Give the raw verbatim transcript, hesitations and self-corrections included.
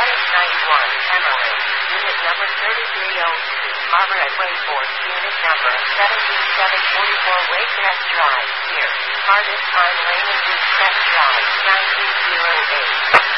Norwich ninety-one, Emily, unit number thirty-three oh two, Margaret Wayford, unit number seventeen seven forty-four Waycrest Drive, here, Hardest Time Lane and Route Crest Drive, nine three zero eight.